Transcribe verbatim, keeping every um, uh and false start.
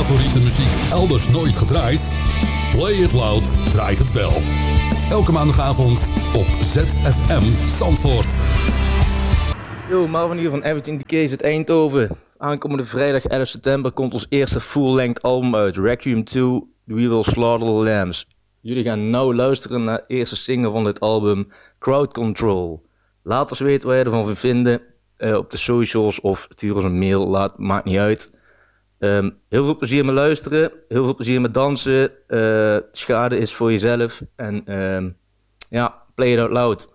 favoriete muziek elders nooit gedraaid? Play It Loud draait het wel. Elke maandagavond op Z F M Zandvoort. Yo, Marvin hier van Everything Decays uit Eindhoven. Aankomende vrijdag elf september komt ons eerste full-length album uit, Requiem two, We Will Slaughter the Lambs. Jullie gaan nou luisteren naar de eerste single van dit album, Crowd Control. Laat ons weten wat je ervan vindt vinden uh, op de socials of stuur ons een mail, laat, maakt niet uit. Um, heel veel plezier met luisteren, heel veel plezier met dansen. Uh, schade is voor jezelf en um, ja, play it out loud.